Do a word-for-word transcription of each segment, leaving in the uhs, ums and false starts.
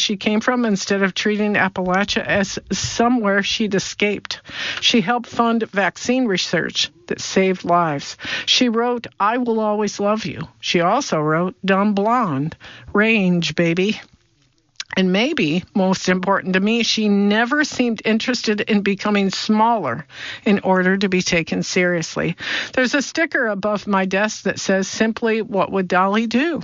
she came from instead of treating Appalachia as somewhere she'd escaped. She helped fund vaccine research that saved lives. She wrote, I Will Always Love You. She also wrote, Dumb Blonde, Range, Baby. And maybe, most important to me, she never seemed interested in becoming smaller in order to be taken seriously. There's a sticker above my desk that says simply, what would Dolly do?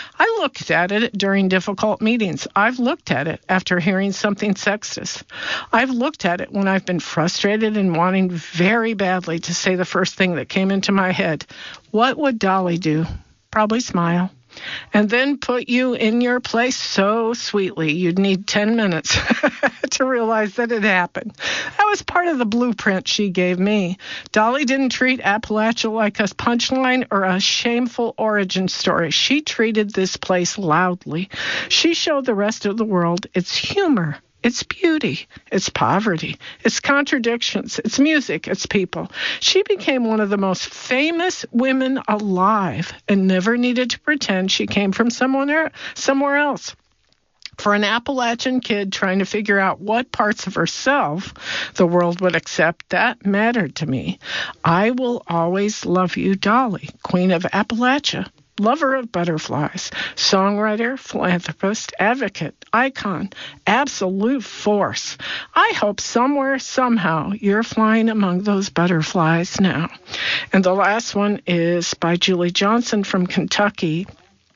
I looked at it during difficult meetings. I've looked at it after hearing something sexist. I've looked at it when I've been frustrated and wanting very badly to say the first thing that came into my head. What would Dolly do? Probably smile. And then put you in your place so sweetly. You'd need ten minutes to realize that it happened. That was part of the blueprint she gave me. Dolly didn't treat Appalachia like a punchline or a shameful origin story. She treated this place loudly. She showed the rest of the world its humor, its beauty, its poverty, its contradictions, its music, its people. She became one of the most famous women alive and never needed to pretend she came from somewhere, somewhere else. For an Appalachian kid trying to figure out what parts of herself the world would accept, that mattered to me. I will always love you, Dolly, Queen of Appalachia. Lover of butterflies, songwriter, philanthropist, advocate, icon, absolute force. I hope somewhere, somehow, you're flying among those butterflies now. And the last one is by Julie Johnson from Kentucky.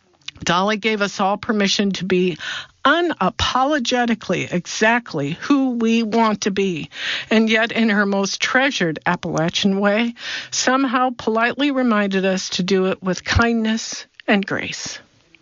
Dolly gave us all permission to be unapologetically exactly who we want to be, and yet in her most treasured Appalachian way, somehow politely reminded us to do it with kindness and grace.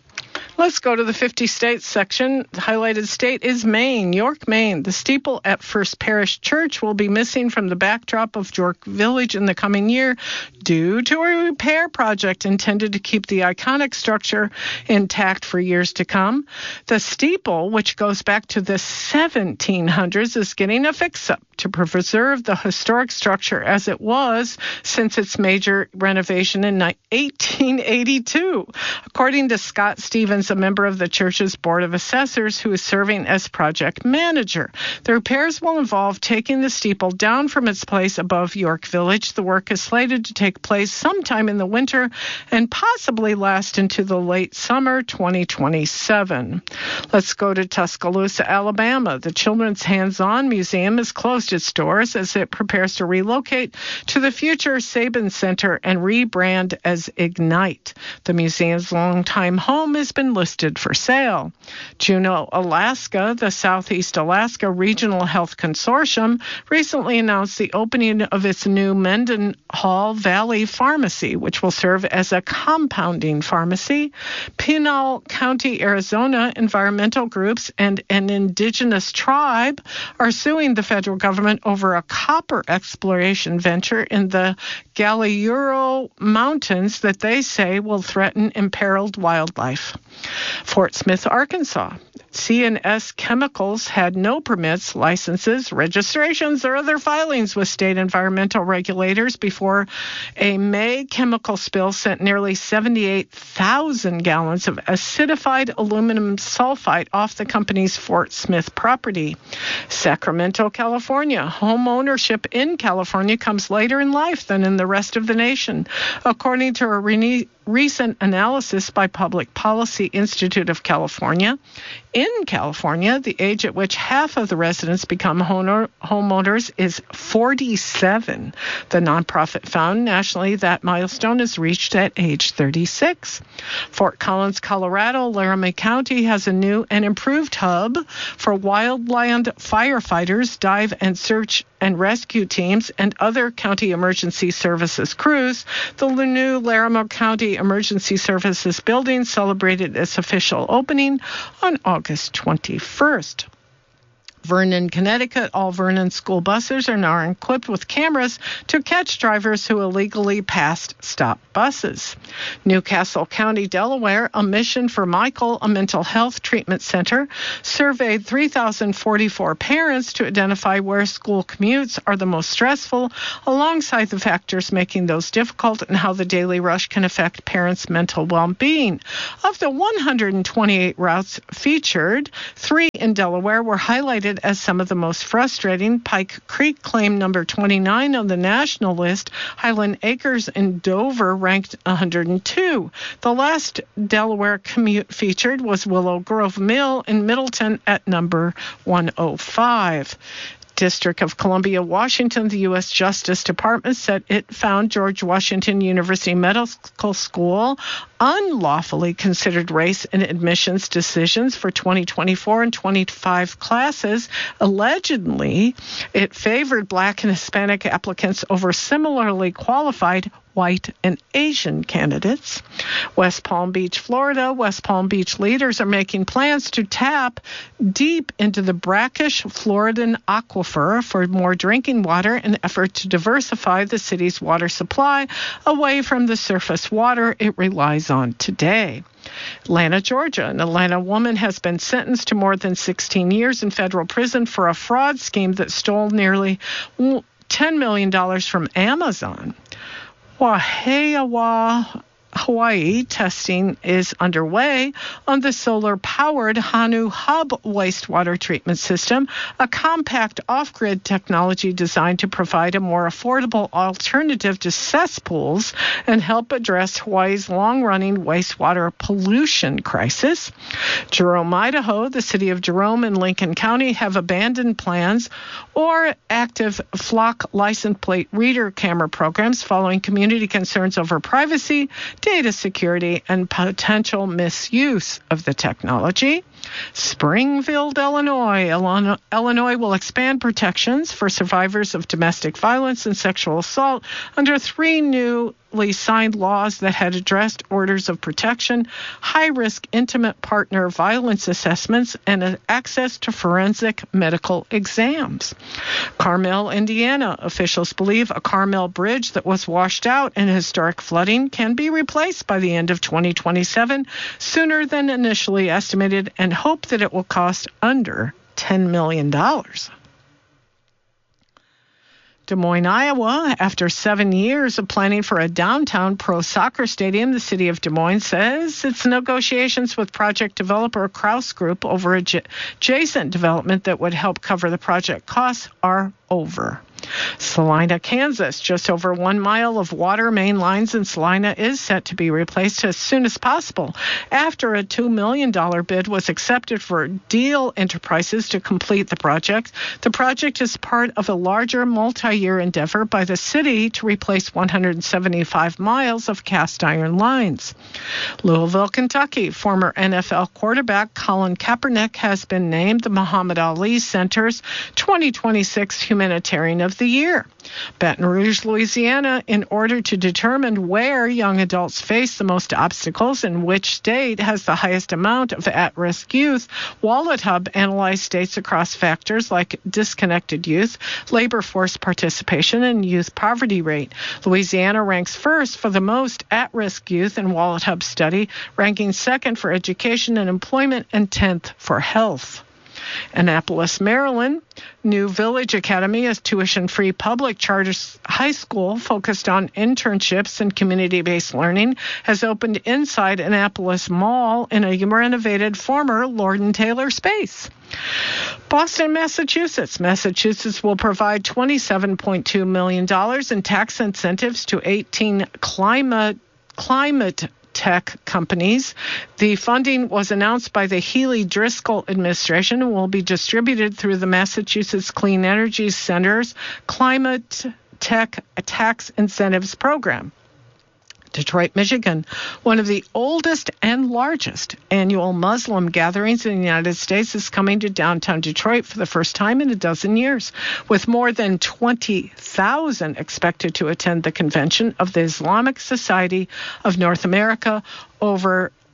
Let's go to the fifty states section. The highlighted state is Maine, York, Maine. The steeple at First Parish Church will be missing from the backdrop of York Village in the coming year due to a repair project intended to keep the iconic structure intact for years to come. The steeple, which goes back to the seventeen hundreds, is getting a fix-up to preserve the historic structure as it was since its major renovation in eighteen eighty-two. According to Scott Stevens, a member of the church's Board of Assessors who is serving as project manager. The repairs will involve taking the steeple down from its place above York Village. The work is slated to take place sometime in the winter and possibly last into the late summer twenty twenty-seven. Let's go to Tuscaloosa, Alabama. The Children's Hands-On Museum has closed its doors as it prepares to relocate to the future Sabin Center and rebrand as Ignite. The museum's longtime home has been listed for sale. Juneau, Alaska, the Southeast Alaska Regional Health Consortium recently announced the opening of its new Mendenhall Valley Pharmacy, which will serve as a compounding pharmacy. Pinal County, Arizona, environmental groups and an indigenous tribe are suing the federal government over a copper exploration venture in the Galliuro Mountains that they say will threaten imperiled wildlife. Fort Smith, Arkansas. C and S Chemicals had no permits, licenses, registrations, or other filings with state environmental regulators before a May chemical spill sent nearly seventy-eight thousand gallons of acidified aluminum sulfite off the company's Fort Smith property. Sacramento, California. Home ownership in California comes later in life than in the rest of the nation. According to a re- recent analysis by Public Policy Institute of California, in California, the age at which half of the residents become home- homeowners is forty-seven. The nonprofit found nationally that milestone is reached at age thirty-six. Fort Collins, Colorado, Laramie County has a new and improved hub for wildland firefighters, dive and search and rescue teams, and other county emergency services crews. The new Laramie County Emergency Services building celebrated its official opening on August twenty-first. Vernon, Connecticut, all Vernon school buses are now equipped with cameras to catch drivers who illegally passed stop buses. Newcastle County, Delaware, a mission for Michael, a mental health treatment center, surveyed three thousand forty-four parents to identify where school commutes are the most stressful, alongside the factors making those difficult and how the daily rush can affect parents' mental well-being. Of the one hundred twenty-eight routes featured, three in Delaware were highlighted as some of the most frustrating. Pike Creek claimed number twenty-nine on the national list. Highland Acres in Dover ranked one hundred two. The last Delaware commute featured was Willow Grove Mill in Middleton at number one oh five. District of Columbia, Washington, the U S Justice Department said it found George Washington University Medical School unlawfully considered race in admissions decisions for twenty twenty-four and twenty-five classes. Allegedly, it favored Black and Hispanic applicants over similarly qualified white and Asian candidates. West Palm Beach, Florida. West Palm Beach leaders are making plans to tap deep into the brackish Floridan aquifer for more drinking water in an effort to diversify the city's water supply away from the surface water it relies on today. Atlanta, Georgia. An Atlanta woman has been sentenced to more than sixteen years in federal prison for a fraud scheme that stole nearly ten million dollars from Amazon. Wahiawa, Hawaii, testing is underway on the solar-powered Hanu Hub wastewater treatment system, a compact off-grid technology designed to provide a more affordable alternative to cesspools and help address Hawaii's long-running wastewater pollution crisis. Jerome, Idaho, the city of Jerome and Lincoln County have abandoned plans or active flock license plate reader camera programs following community concerns over privacy, data security, and potential misuse of the technology. Springfield, Illinois. Illinois will expand protections for survivors of domestic violence and sexual assault under three newly signed laws that had addressed orders of protection, high-risk intimate partner violence assessments, and access to forensic medical exams. Carmel, Indiana. Officials believe a Carmel bridge that was washed out in historic flooding can be replaced by the end of twenty twenty-seven, sooner than initially estimated, and hope that it will cost under ten million dollars. Des Moines, Iowa. After seven years of planning for a downtown pro soccer stadium, the city of Des Moines says its negotiations with project developer Kraus Group over adjacent development that would help cover the project costs are over. Salina, Kansas. Just over one mile of water main lines in Salina is set to be replaced as soon as possible after a two million dollars bid was accepted for Deal Enterprises to complete the project. The project is part of a larger multi-year endeavor by the city to replace one hundred seventy-five miles of cast iron lines. Louisville, Kentucky. Former N F L quarterback Colin Kaepernick has been named the Muhammad Ali Center's twenty twenty-six Humanitarian of the Year. Baton Rouge, Louisiana. In order to determine where young adults face the most obstacles and which state has the highest amount of at-risk youth, Wallet Hub analyzed states across factors like disconnected youth, labor force participation, and youth poverty rate. Louisiana ranks first for the most at-risk youth in Wallet Hub study, ranking second for education and employment and tenth for health. Annapolis, Maryland. New Village Academy, a tuition-free public charter high school focused on internships and community-based learning, has opened inside Annapolis Mall in a renovated former Lord and Taylor space. Boston, Massachusetts. Massachusetts will provide twenty-seven point two million dollars in tax incentives to eighteen climate climate tech companies. The funding was announced by the Healy Driscoll administration and will be distributed through the Massachusetts Clean Energy Center's Climate Tech Tax Incentives Program. Detroit, Michigan. One of the oldest and largest annual Muslim gatherings in the United States is coming to downtown Detroit for the first time in a dozen years, with more than twenty thousand expected to attend the convention of the Islamic Society of North America over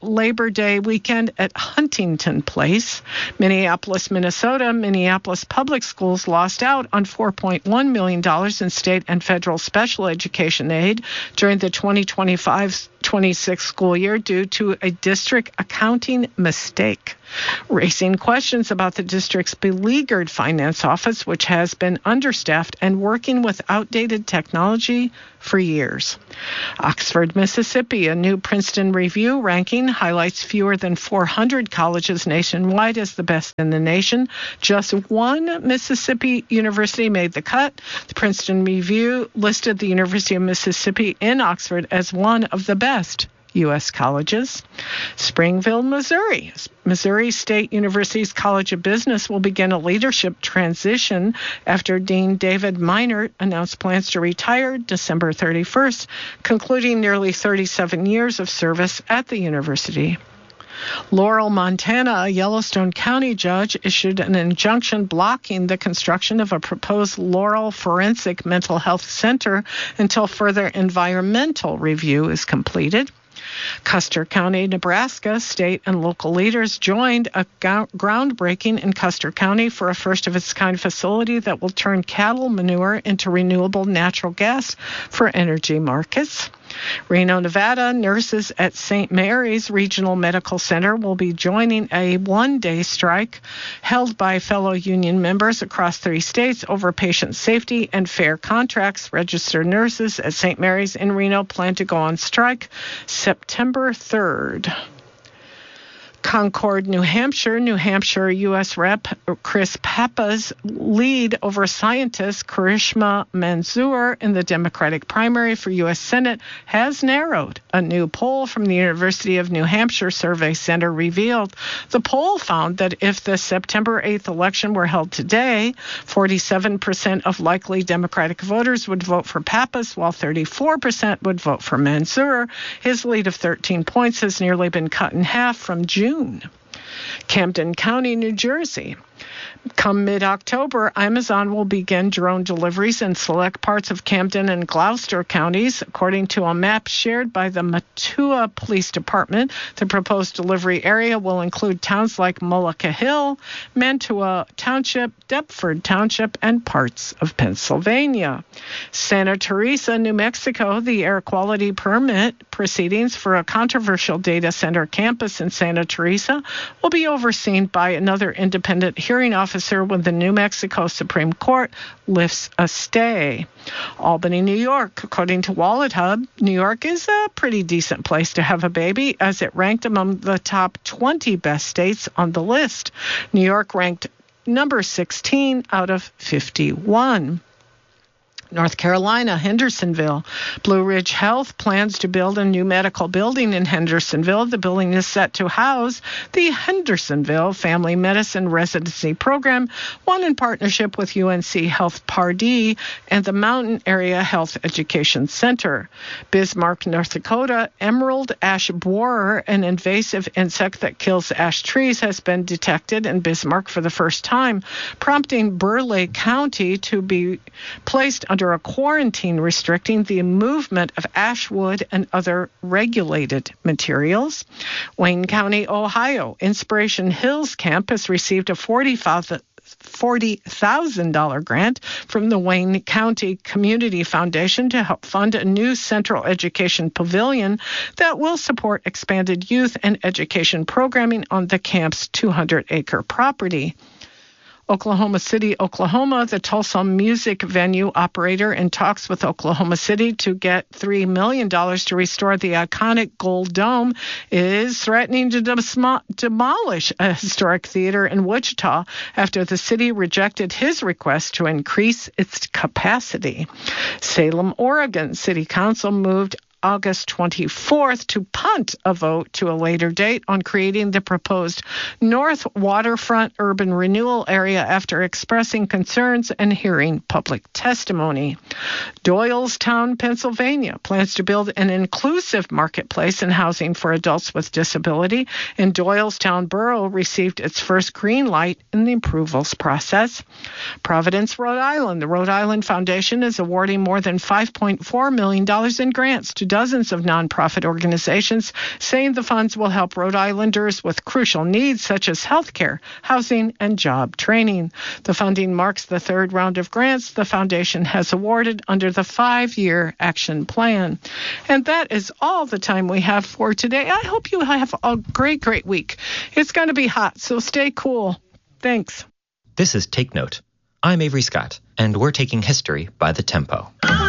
Labor Day weekend at Huntington Place. Minneapolis, Minnesota. Minneapolis Public Schools lost out on four point one million dollars in state and federal special education aid during the twenty twenty-five twenty-six school year due to a district accounting mistake, raising questions about the district's beleaguered finance office, which has been understaffed and working with outdated technology for years. Oxford, Mississippi, a new Princeton Review ranking highlights fewer than four hundred colleges nationwide as the best in the nation. Just one Mississippi university made the cut. The Princeton Review listed the University of Mississippi in Oxford as one of the best U S colleges. Springville, Missouri. Missouri State University's College of Business will begin a leadership transition after Dean David Minert announced plans to retire December thirty-first, concluding nearly thirty-seven years of service at the university. Laurel, Montana, a Yellowstone County judge issued an injunction blocking the construction of a proposed Laurel Forensic Mental Health Center until further environmental review is completed. Custer County, Nebraska, state and local leaders joined a go- groundbreaking in Custer County for a first-of-its-kind facility that will turn cattle manure into renewable natural gas for energy markets. Reno, Nevada, nurses at Saint Mary's Regional Medical Center will be joining a one-day strike held by fellow union members across three states over patient safety and fair contracts. Registered nurses at Saint Mary's in Reno plan to go on strike September third. Concord, New Hampshire. New Hampshire U S Rep Chris Pappas lead over scientist Karishma Manzoor in the Democratic primary for U S Senate has narrowed. A new poll from the University of New Hampshire Survey Center revealed. The poll found that if the September eighth election were held today, forty-seven percent of likely Democratic voters would vote for Pappas, while thirty-four percent would vote for Manzoor. His lead of thirteen points has nearly been cut in half from June. Camden County, New Jersey. Come mid-October, Amazon will begin drone deliveries in select parts of Camden and Gloucester counties. According to a map shared by the Matua Police Department, the proposed delivery area will include towns like Mullica Hill, Mantua Township, Deptford Township, and parts of Pennsylvania. Santa Teresa, New Mexico, the air quality permit proceedings for a controversial data center campus in Santa Teresa will be overseen by another independent hearing officer when the New Mexico Supreme Court lifts a stay. Albany, New York. According to Wallet Hub, New York is a pretty decent place to have a baby, as it ranked among the top twenty best states on the list. New York ranked number sixteen out of fifty-one. North Carolina, Hendersonville. Blue Ridge Health plans to build a new medical building in Hendersonville. The building is set to house the Hendersonville Family Medicine Residency Program, one in partnership with U N C Health Pardee and the Mountain Area Health Education Center. Bismarck, North Dakota. Emerald ash borer, an invasive insect that kills ash trees, has been detected in Bismarck for the first time, prompting Burleigh County to be placed under a quarantine restricting the movement of ash wood and other regulated materials. Wayne County, Ohio. Inspiration Hills Campus received a forty thousand dollars grant from the Wayne County Community Foundation to help fund a new central education pavilion that will support expanded youth and education programming on the camp's two hundred acre property. Oklahoma City, Oklahoma, the Tulsa music venue operator in talks with Oklahoma City to get three million dollars to restore the iconic Gold Dome, is threatening to dem- demolish a historic theater in Wichita after the city rejected his request to increase its capacity. Salem, Oregon, City Council moved August twenty-fourth to punt a vote to a later date on creating the proposed North Waterfront Urban Renewal Area after expressing concerns and hearing public testimony. Doylestown, Pennsylvania, plans to build an inclusive marketplace and housing for adults with disability, and Doylestown Borough received its first green light in the approvals process. Providence, Rhode Island. The Rhode Island Foundation is awarding more than five point four million dollars in grants to dozens of nonprofit organizations, saying the funds will help Rhode Islanders with crucial needs such as health care, housing, and job training. The funding marks the third round of grants the foundation has awarded under the five-year action plan. And that is all the time we have for today. I hope you have a great, great week. It's going to be hot, so stay cool. Thanks. This is Take Note. I'm Avery Scott, and we're taking history by the tempo.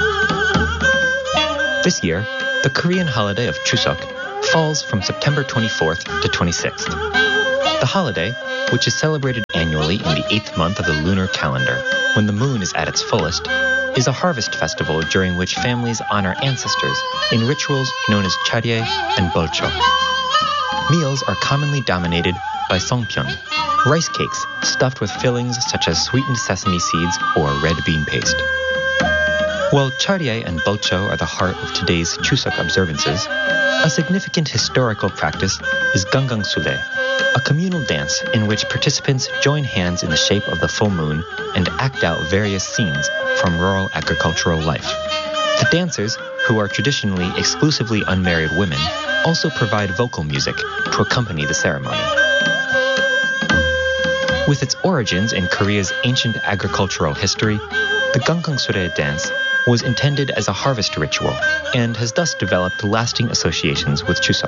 This year, the Korean holiday of Chuseok falls from September twenty-fourth to twenty-sixth. The holiday, which is celebrated annually in the eighth month of the lunar calendar, when the moon is at its fullest, is a harvest festival during which families honor ancestors in rituals known as Charye and Bolcho. Meals are commonly dominated by songpyeon, rice cakes stuffed with fillings such as sweetened sesame seeds or red bean paste. While Charye and Bolcho are the heart of today's Chuseok observances, a significant historical practice is Gangangsule, a communal dance in which participants join hands in the shape of the full moon and act out various scenes from rural agricultural life. The dancers, who are traditionally exclusively unmarried women, also provide vocal music to accompany the ceremony. With its origins in Korea's ancient agricultural history, the Gangangsule dance was intended as a harvest ritual and has thus developed lasting associations with Chuseok.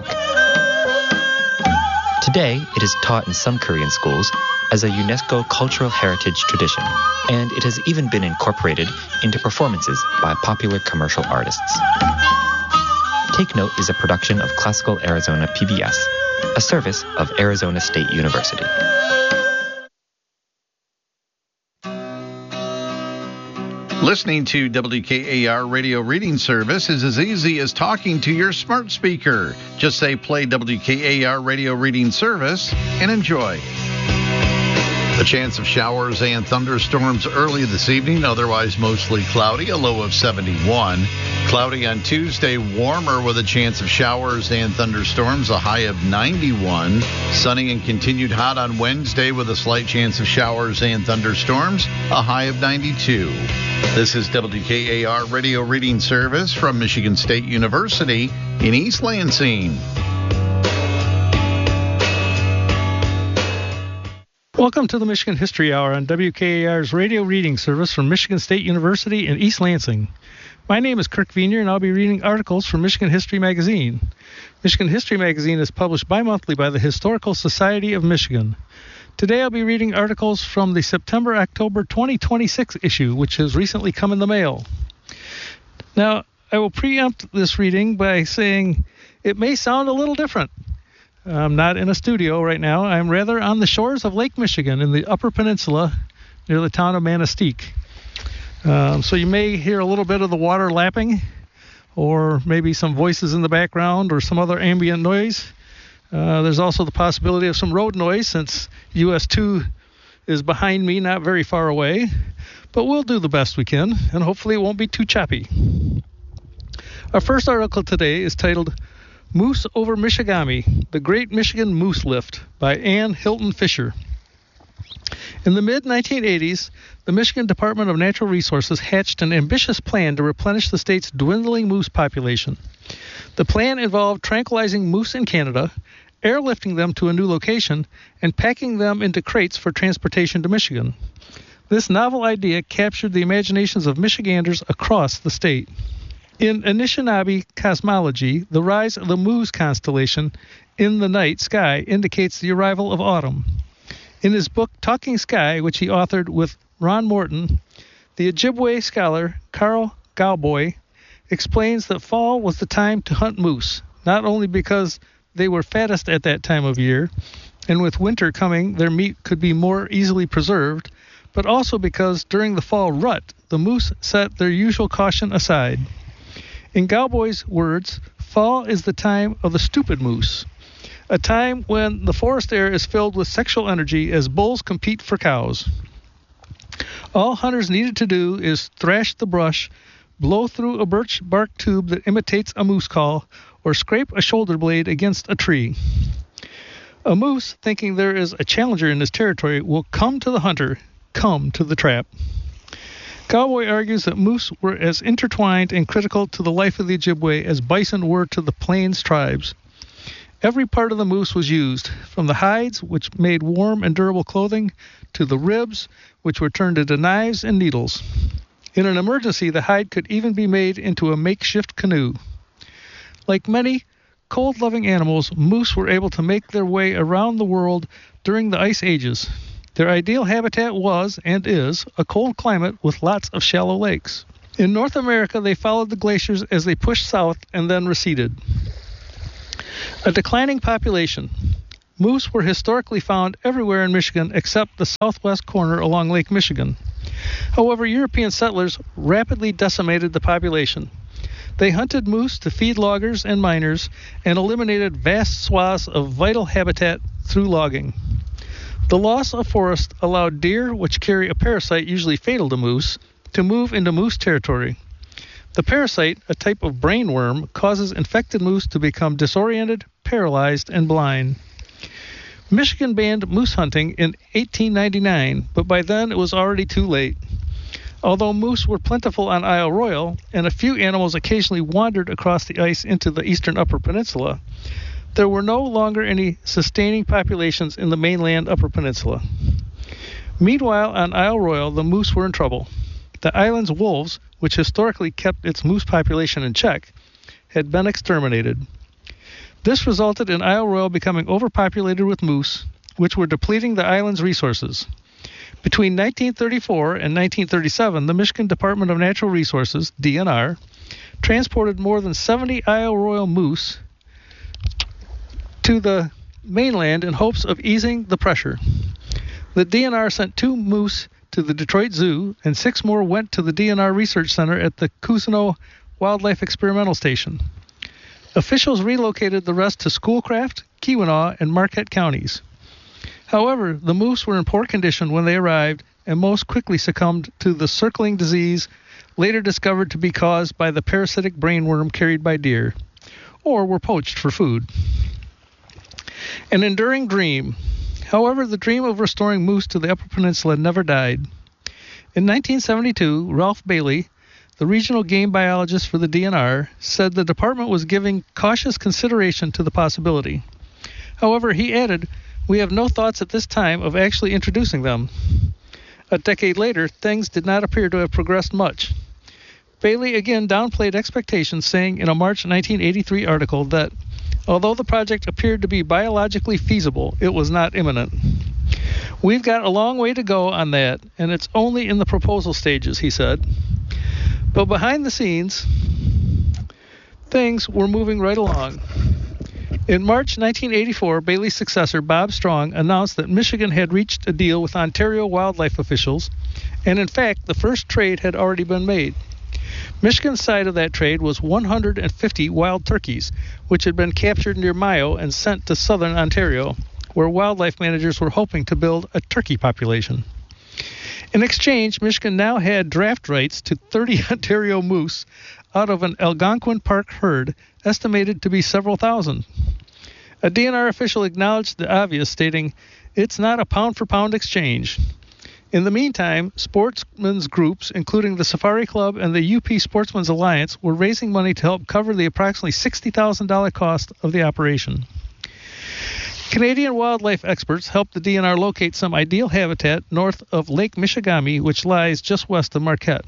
Today, it is taught in some Korean schools as a UNESCO cultural heritage tradition, and it has even been incorporated into performances by popular commercial artists. Take Note is a production of Classical Arizona P B S, a service of Arizona State University. Listening to W K A R Radio Reading Service is as easy as talking to your smart speaker. Just say play W K A R Radio Reading Service and enjoy. The chance of showers and thunderstorms early this evening, otherwise mostly cloudy, a low of seventy-one. Cloudy on Tuesday, warmer with a chance of showers and thunderstorms, a high of ninety-one. Sunny and continued hot on Wednesday with a slight chance of showers and thunderstorms, a high of ninety-two. This is W K A R Radio Reading Service from Michigan State University in East Lansing. Welcome to the Michigan History Hour on W K A R's radio reading service from Michigan State University in East Lansing. My name is Kirk Vienier, and I'll be reading articles from Michigan History Magazine. Michigan History Magazine is published bi-monthly by the Historical Society of Michigan. Today I'll be reading articles from the September-October twenty twenty-six issue, which has recently come in the mail. Now, I will preempt this reading by saying it may sound a little different. I'm not in a studio right now. I'm rather on the shores of Lake Michigan in the Upper Peninsula near the town of Manistee. Um, so you may hear a little bit of the water lapping, or maybe some voices in the background or some other ambient noise. Uh, there's also the possibility of some road noise since U S two is behind me, not very far away. But we'll do the best we can, and hopefully it won't be too choppy. Our first article today is titled Moose over Michigami, The Great Michigan Moose Lift by Ann Hilton Fisher. In the mid nineteen eighties, the Michigan Department of Natural Resources hatched an ambitious plan to replenish the state's dwindling moose population. The plan involved tranquilizing moose in Canada, airlifting them to a new location, and packing them into crates for transportation to Michigan. This novel idea captured the imaginations of Michiganders across the state. In Anishinaabe cosmology, the rise of the Moose constellation in the night sky indicates the arrival of autumn. In his book Talking Sky, which he authored with Ron Morton, the Ojibwe scholar Carl Galboy explains that fall was the time to hunt moose, not only because they were fattest at that time of year, and with winter coming, their meat could be more easily preserved, but also because during the fall rut, the moose set their usual caution aside. In Galboy's words, fall is the time of the stupid moose, a time when the forest air is filled with sexual energy as bulls compete for cows. All hunters needed to do is thrash the brush, blow through a birch bark tube that imitates a moose call, or scrape a shoulder blade against a tree. A moose, thinking there is a challenger in his territory, will come to the hunter, come to the trap. Cowboy argues that moose were as intertwined and critical to the life of the Ojibwe as bison were to the Plains tribes. Every part of the moose was used, from the hides, which made warm and durable clothing, to the ribs, which were turned into knives and needles. In an emergency, the hide could even be made into a makeshift canoe. Like many cold-loving animals, moose were able to make their way around the world during the ice ages. Their ideal habitat was, and is, a cold climate with lots of shallow lakes. In North America, they followed the glaciers as they pushed south and then receded. A declining population. Moose were historically found everywhere in Michigan except the southwest corner along Lake Michigan. However, European settlers rapidly decimated the population. They hunted moose to feed loggers and miners and eliminated vast swaths of vital habitat through logging. The loss of forest allowed deer, which carry a parasite usually fatal to moose, to move into moose territory. The parasite, a type of brain worm, causes infected moose to become disoriented, paralyzed, and blind. Michigan banned moose hunting in eighteen ninety-nine, but by then it was already too late. Although moose were plentiful on Isle Royale, and a few animals occasionally wandered across the ice into the eastern Upper Peninsula, there were no longer any sustaining populations in the mainland Upper Peninsula. Meanwhile, on Isle Royale, the moose were in trouble. The island's wolves, which historically kept its moose population in check, had been exterminated. This resulted in Isle Royale becoming overpopulated with moose, which were depleting the island's resources. Between nineteen thirty-four and nineteen thirty-seven, the Michigan Department of Natural Resources, D N R, transported more than seventy Isle Royale moose to the mainland in hopes of easing the pressure. The D N R sent two moose to the Detroit Zoo, and six more went to the D N R Research Center at the Cousino Wildlife Experimental Station. Officials relocated the rest to Schoolcraft, Keweenaw, and Marquette counties. However, the moose were in poor condition when they arrived, and most quickly succumbed to the circling disease later discovered to be caused by the parasitic brainworm carried by deer, or were poached for food. An enduring dream. However, the dream of restoring moose to the Upper Peninsula never died. In nineteen seventy-two, Ralph Bailey, the regional game biologist for the D N R, said the department was giving cautious consideration to the possibility. However, he added, "We have no thoughts at this time of actually introducing them." A decade later, things did not appear to have progressed much. Bailey again downplayed expectations, saying in a March nineteen eighty-three article that, although the project appeared to be biologically feasible, it was not imminent. "We've got a long way to go on that, and it's only in the proposal stages," he said. But behind the scenes, things were moving right along. In March nineteen eighty-four, Bailey's successor, Bob Strong, announced that Michigan had reached a deal with Ontario wildlife officials, and in fact, the first trade had already been made. Michigan's side of that trade was one hundred fifty wild turkeys, which had been captured near Mayo and sent to southern Ontario, where wildlife managers were hoping to build a turkey population. In exchange, Michigan now had draft rights to thirty Ontario moose out of an Algonquin Park herd estimated to be several thousand. A D N R official acknowledged the obvious, stating, "It's not a pound-for-pound exchange." In the meantime, sportsmen's groups, including the Safari Club and the U P Sportsmen's Alliance, were raising money to help cover the approximately sixty thousand dollars cost of the operation. Canadian wildlife experts helped the D N R locate some ideal habitat north of Lake Michigamme, which lies just west of Marquette.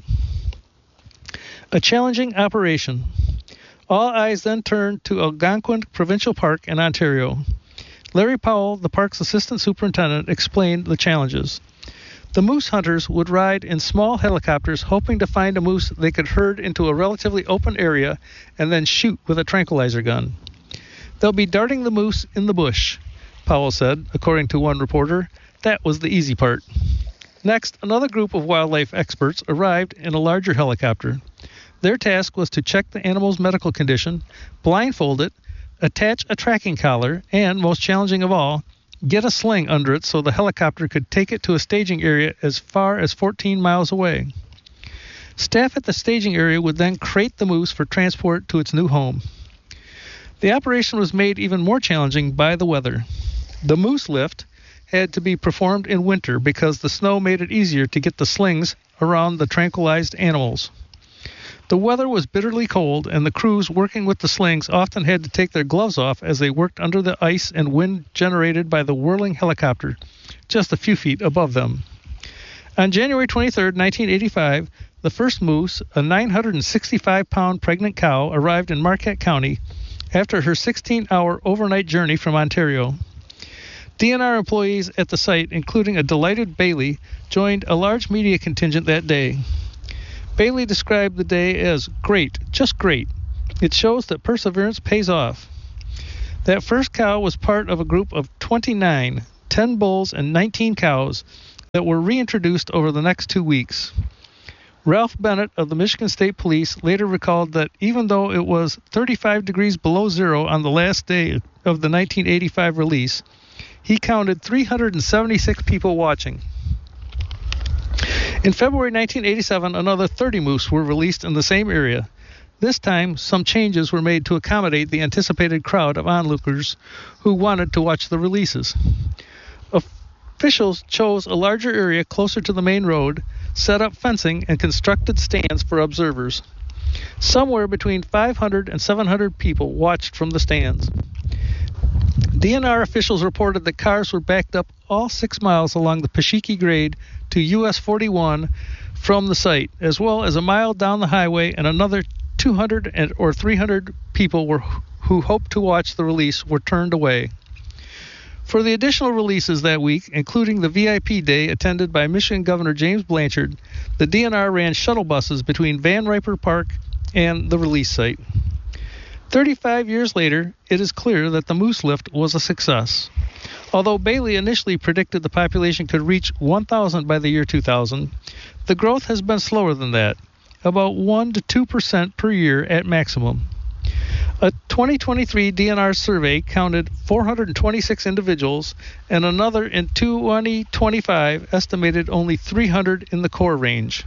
A challenging operation. All eyes then turned to Algonquin Provincial Park in Ontario. Larry Powell, the park's assistant superintendent, explained the challenges. The moose hunters would ride in small helicopters hoping to find a moose they could herd into a relatively open area and then shoot with a tranquilizer gun. "They'll be darting the moose in the bush," Powell said, according to one reporter. That was the easy part. Next, another group of wildlife experts arrived in a larger helicopter. Their task was to check the animal's medical condition, blindfold it, attach a tracking collar, and, most challenging of all, get a sling under it so the helicopter could take it to a staging area as far as fourteen miles away. Staff at the staging area would then crate the moose for transport to its new home. The operation was made even more challenging by the weather. The moose lift had to be performed in winter because the snow made it easier to get the slings around the tranquilized animals. The weather was bitterly cold, and the crews working with the slings often had to take their gloves off as they worked under the ice and wind generated by the whirling helicopter just a few feet above them. On January twenty-third, nineteen eighty-five, the first moose, a nine hundred sixty-five pound pregnant cow, arrived in Marquette County after her sixteen hour overnight journey from Ontario. D N R employees at the site, including a delighted Bailey, joined a large media contingent that day. Bailey described the day as great, just great. It shows that perseverance pays off. That first cow was part of a group of twenty-nine, ten bulls and nineteen cows that were reintroduced over the next two weeks. Ralph Bennett of the Michigan State Police later recalled that even though it was thirty-five degrees below zero on the last day of the nineteen eighty-five release, he counted three hundred seventy-six people watching. In February nineteen eighty-seven, another thirty moose were released in the same area. This time, some changes were made to accommodate the anticipated crowd of onlookers who wanted to watch the releases. Officials chose a larger area closer to the main road, set up fencing, and constructed stands for observers. Somewhere between five hundred and seven hundred people watched from the stands. D N R officials reported that cars were backed up all six miles along the Pashiki grade to U S forty-one from the site, as well as a mile down the highway, and another two hundred and, or three hundred people were, who hoped to watch the release were turned away. For the additional releases that week, including the V I P day attended by Michigan Governor James Blanchard, the D N R ran shuttle buses between Van Riper Park and the release site. thirty-five years later, it is clear that the moose lift was a success. Although Bailey initially predicted the population could reach one thousand by the year two thousand, the growth has been slower than that, about one to two percent per year at maximum. A twenty twenty-three D N R survey counted four hundred twenty-six individuals, and another in twenty twenty-five estimated only three hundred in the core range.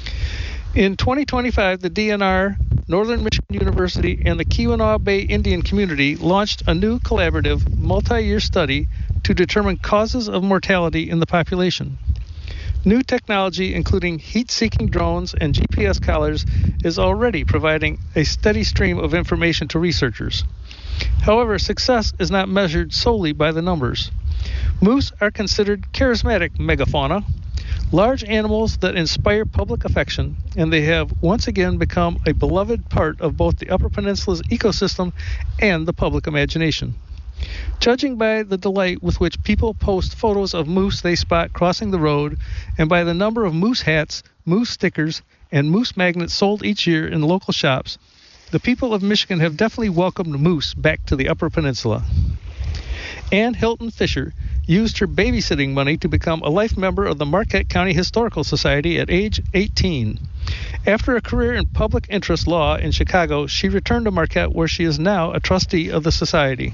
In twenty twenty-five, the D N R, Northern Michigan University, and the Keweenaw Bay Indian Community launched a new collaborative multi-year study to determine causes of mortality in the population. New technology, including heat-seeking drones and G P S collars, is already providing a steady stream of information to researchers. However, success is not measured solely by the numbers. Moose are considered charismatic megafauna, large animals that inspire public affection, and they have once again become a beloved part of both the Upper Peninsula's ecosystem and the public imagination. Judging by the delight with which people post photos of moose they spot crossing the road, and by the number of moose hats, moose stickers, and moose magnets sold each year in local shops, the people of Michigan have definitely welcomed moose back to the Upper Peninsula. Ann Hilton Fisher used her babysitting money to become a life member of the Marquette County Historical Society at age eighteen. After a career in public interest law in Chicago, she returned to Marquette, where she is now a trustee of the society.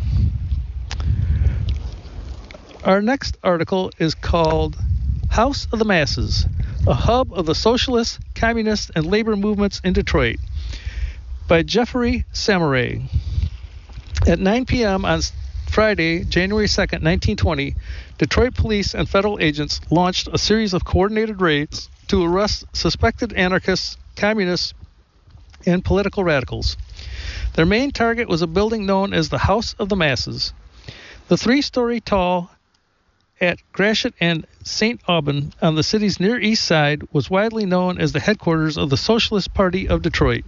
Our next article is called House of the Masses, a hub of the socialist, communist, and labor movements in Detroit, by Jeffrey Samaray. At nine p.m. on Friday, January second, nineteen twenty, Detroit police and federal agents launched a series of coordinated raids to arrest suspected anarchists, communists, and political radicals. Their main target was a building known as the House of the Masses. The three-story tall at Gratiot and Saint Aubin on the city's near east side was widely known as the headquarters of the Socialist Party of Detroit.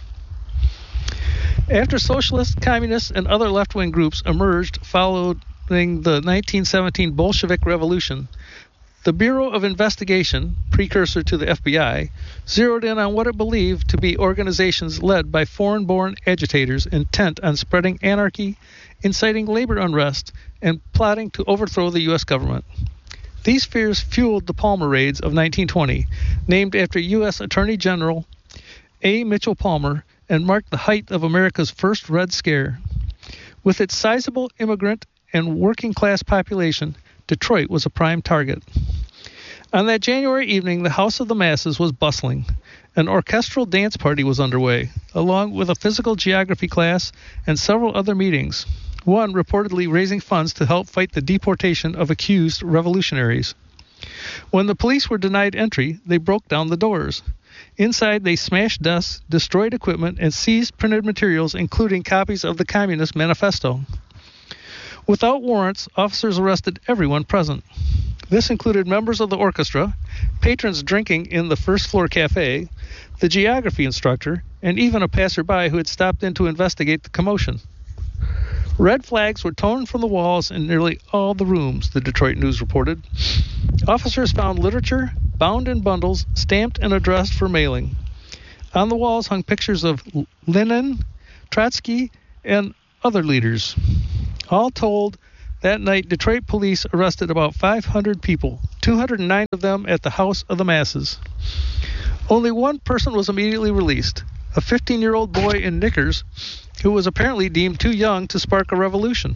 After socialists, communists, and other left-wing groups emerged following the nineteen seventeen Bolshevik Revolution, the Bureau of Investigation, precursor to the F B I, zeroed in on what it believed to be organizations led by foreign-born agitators intent on spreading anarchy, inciting labor unrest, and plotting to overthrow the U S government. These fears fueled the Palmer raids of nineteen twenty, named after U S Attorney General A. Mitchell Palmer, and marked the height of America's first Red Scare. With its sizable immigrant and working-class population, Detroit was a prime target. On that January evening, the House of the Masses was bustling. An orchestral dance party was underway, along with a physical geography class and several other meetings, one reportedly raising funds to help fight the deportation of accused revolutionaries. When the police were denied entry, they broke down the doors. Inside, they smashed desks, destroyed equipment, and seized printed materials, including copies of the Communist Manifesto. Without warrants, officers arrested everyone present. This included members of the orchestra, patrons drinking in the first-floor cafe, the geography instructor, and even a passerby who had stopped in to investigate the commotion. Red flags were torn from the walls in nearly all the rooms, the Detroit News reported. Officers found literature, bound in bundles, stamped and addressed for mailing. On the walls hung pictures of Lenin, Trotsky, and other leaders. All told, that night, Detroit police arrested about five hundred people, two hundred nine of them at the House of the Masses. Only one person was immediately released, a fifteen-year-old boy in knickers who was apparently deemed too young to spark a revolution.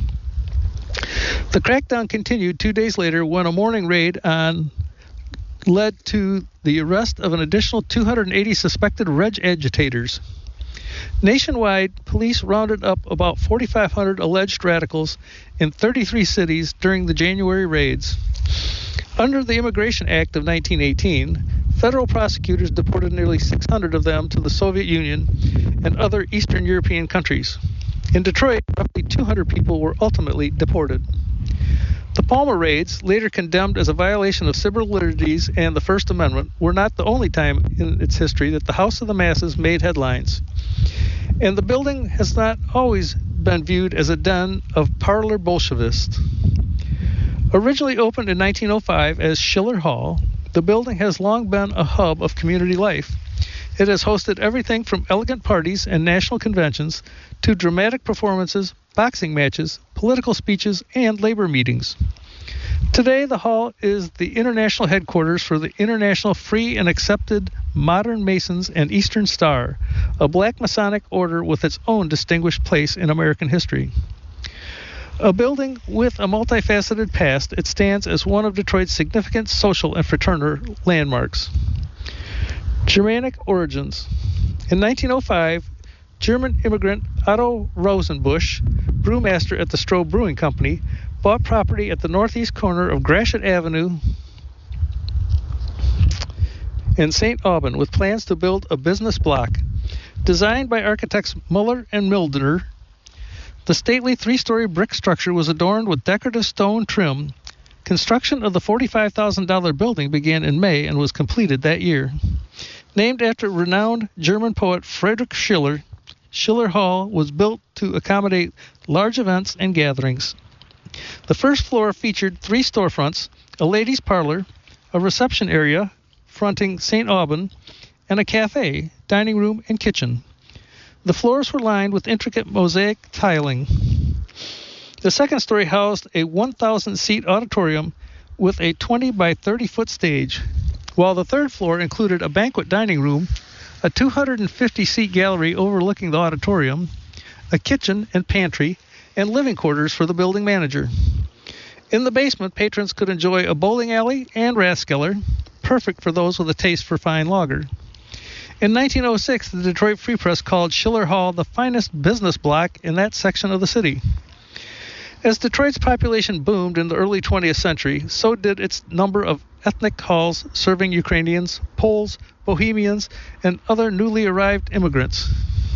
The crackdown continued two days later when a morning raid on led to the arrest of an additional two hundred eighty suspected reg agitators. Nationwide, police rounded up about forty-five hundred alleged radicals in thirty-three cities during the January raids. Under the Immigration Act of nineteen eighteen, federal prosecutors deported nearly six hundred of them to the Soviet Union and other Eastern European countries. In Detroit, roughly two hundred people were ultimately deported. The Palmer raids, later condemned as a violation of civil liberties and the First Amendment, were not the only time in its history that the House of the Masses made headlines. And the building has not always been viewed as a den of parlor Bolshevists. Originally opened in nineteen oh five as Schiller Hall, the building has long been a hub of community life. It has hosted everything from elegant parties and national conventions to dramatic performances, boxing matches, political speeches, and labor meetings. Today, the hall is the international headquarters for the International Free and Accepted Modern Masons and Eastern Star, a black Masonic order with its own distinguished place in American history. A building with a multifaceted past, it stands as one of Detroit's significant social and fraternal landmarks. Germanic origins. In nineteen oh five, German immigrant Otto Rosenbusch, brewmaster at the Stroh Brewing Company, bought property at the northeast corner of Gratiot Avenue in Saint Aubin with plans to build a business block. Designed by architects Muller and Mildner, the stately three-story brick structure was adorned with decorative stone trim. Construction of the forty-five thousand dollars building began in May and was completed that year. Named after renowned German poet Friedrich Schiller, Schiller Hall was built to accommodate large events and gatherings. The first floor featured three storefronts, a ladies' parlor, a reception area fronting Saint Aubin, and a cafe, dining room, and kitchen. The floors were lined with intricate mosaic tiling. The second story housed a one thousand seat auditorium with a twenty by thirty foot stage, while the third floor included a banquet dining room, a two hundred fifty seat gallery overlooking the auditorium, a kitchen and pantry, and living quarters for the building manager. In the basement, patrons could enjoy a bowling alley and Rathskeller, perfect for those with a taste for fine lager. In nineteen oh six, the Detroit Free Press called Schiller Hall the finest business block in that section of the city. As Detroit's population boomed in the early twentieth century, so did its number of ethnic halls serving Ukrainians, Poles, Bohemians, and other newly arrived immigrants.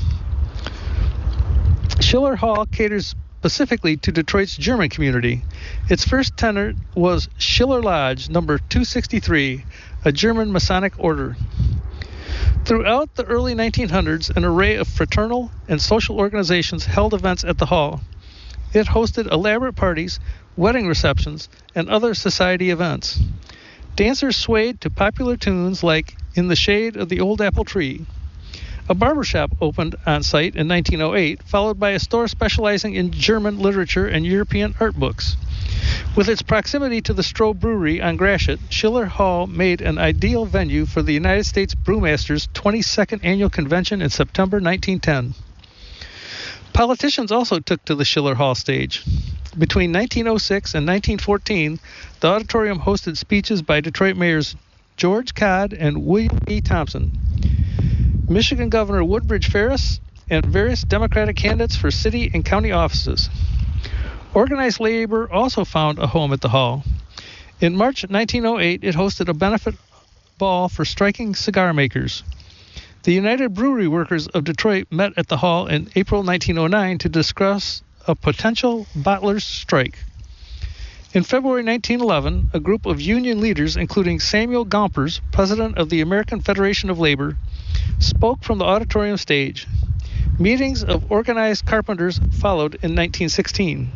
Schiller Hall caters specifically to Detroit's German community. Its first tenant was Schiller Lodge, number two sixty-three, a German Masonic order. Throughout the early nineteen hundreds, an array of fraternal and social organizations held events at the hall. It hosted elaborate parties, wedding receptions, and other society events. Dancers swayed to popular tunes like In the Shade of the Old Apple Tree. A barbershop opened on site in nineteen oh eight, followed by a store specializing in German literature and European art books. With its proximity to the Stroh Brewery on Gratiot, Schiller Hall made an ideal venue for the United States Brewmasters' twenty-second Annual Convention in September nineteen ten. Politicians also took to the Schiller Hall stage. Between nineteen oh six and nineteen fourteen, the auditorium hosted speeches by Detroit mayors George Codd and William E. Thompson, Michigan Governor Woodbridge Ferris, and various Democratic candidates for city and county offices. Organized labor also found a home at the hall. In March nineteen oh eight, it hosted a benefit ball for striking cigar makers. The United Brewery Workers of Detroit met at the hall in April nineteen oh nine to discuss a potential bottlers' strike. In February nineteen eleven, a group of union leaders, including Samuel Gompers, president of the American Federation of Labor, spoke from the auditorium stage. Meetings of organized carpenters followed in nineteen sixteen.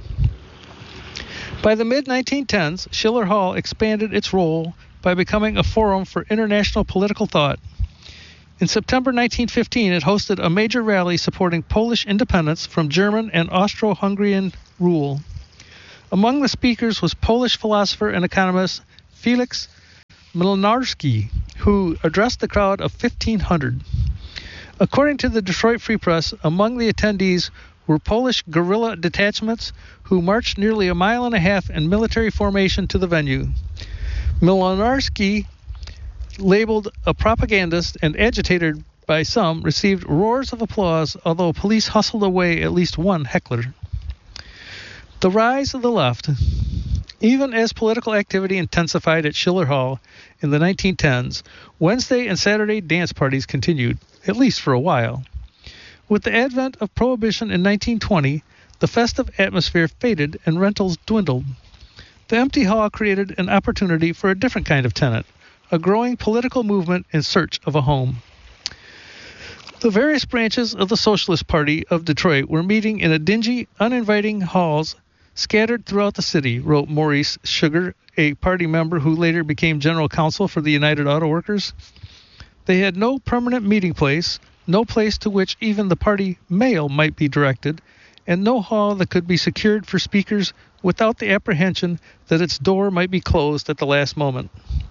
By the mid nineteen tens, Schiller Hall expanded its role by becoming a forum for international political thought. In September nineteen fifteen, it hosted a major rally supporting Polish independence from German and Austro-Hungarian rule. Among the speakers was Polish philosopher and economist Felix Mlynarski, who addressed the crowd of fifteen hundred. According to the Detroit Free Press, among the attendees were Polish guerrilla detachments who marched nearly a mile and a half in military formation to the venue. Mlynarski, labeled a propagandist and agitated by some, received roars of applause, although police hustled away at least one heckler. The rise of the left. Even as political activity intensified at Schiller Hall in the nineteen tens, Wednesday and Saturday dance parties continued, at least for a while. With the advent of Prohibition in nineteen twenty, the festive atmosphere faded and rentals dwindled. The empty hall created an opportunity for a different kind of tenant, a growing political movement in search of a home. The various branches of the Socialist Party of Detroit were meeting in a dingy, uninviting halls scattered throughout the city, wrote Maurice Sugar, a party member who later became general counsel for the United Auto Workers. They had no permanent meeting place, no place to which even the party mail might be directed, and no hall that could be secured for speakers without the apprehension that its door might be closed at the last moment.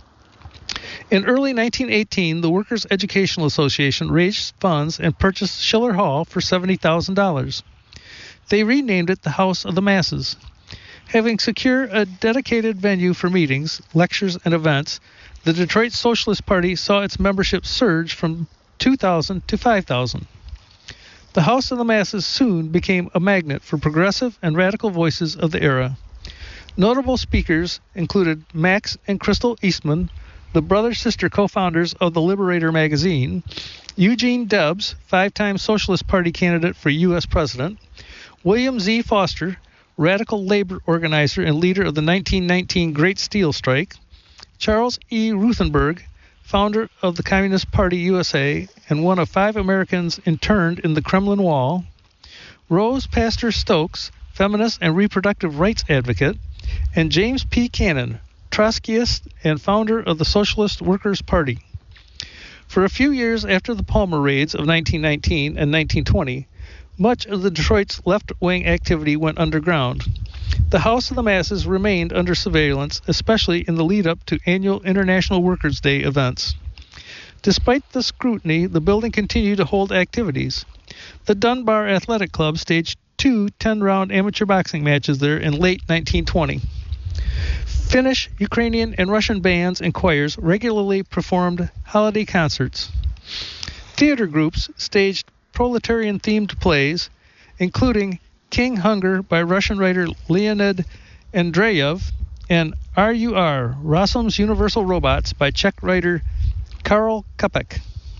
In early nineteen eighteen, the Workers' Educational Association raised funds and purchased Schiller Hall for seventy thousand dollars. They renamed it the House of the Masses. Having secured a dedicated venue for meetings, lectures, and events, the Detroit Socialist Party saw its membership surge from two thousand to five thousand. The House of the Masses soon became a magnet for progressive and radical voices of the era. Notable speakers included Max and Crystal Eastman, the brother-sister co-founders of the Liberator magazine, Eugene Debs, five-time Socialist Party candidate for U S president, William Z. Foster, radical labor organizer and leader of the nineteen nineteen Great Steel Strike, Charles E. Ruthenberg, founder of the Communist Party U S A and one of five Americans interned in the Kremlin Wall, Rose Pastor Stokes, feminist and reproductive rights advocate, and James P. Cannon, Trotskyist and founder of the Socialist Workers' Party. For a few years after the Palmer raids of nineteen nineteen and nineteen twenty, much of the Detroit's left-wing activity went underground. The House of the Masses remained under surveillance, especially in the lead-up to annual International Workers' Day events. Despite the scrutiny, the building continued to hold activities. The Dunbar Athletic Club staged two ten-round amateur boxing matches there in late nineteen twenty. Finnish, Ukrainian, and Russian bands and choirs regularly performed holiday concerts. Theater groups staged proletarian-themed plays, including King Hunger by Russian writer Leonid Andreyev and R U R, Rossum's Universal Robots by Czech writer Karel Čapek.